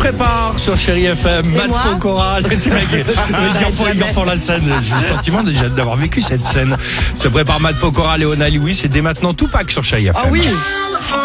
prépare sur Chéri FM. C'est Matt moi Pokora, il refont la scène. J'ai le sentiment déjà d'avoir vécu cette scène. Se prépare Matt Pokora, Léona Lewis et dès maintenant Tupac sur Chéri FM. Ah oui.